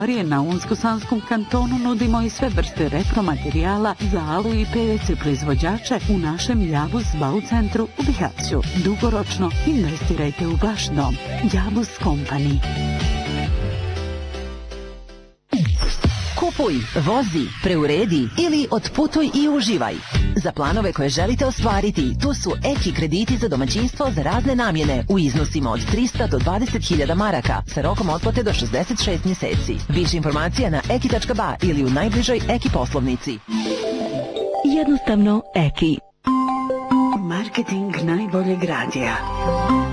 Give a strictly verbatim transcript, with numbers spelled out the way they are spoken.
Na Unsko-Sanskom kantonu nudimo i sve vrste repromaterijala za alu i P V C proizvođače u našem Javus Bau centru u Bihaću. Dugoročno investirajte u vaš dom. Javus Company. Kupuj, vozi, preuredi ili otputuj i uživaj. Za planove koje želite ostvariti, tu su Eki krediti za domaćinstvo za razne namjene u iznosima od trista do dvadeset hiljada maraka sa rokom otplate do šezdeset šest mjeseci. Više informacija na eki tačka ba ili u najbližoj Eki poslovnici. Jednostavno Eki. Marketing najboljeg radija.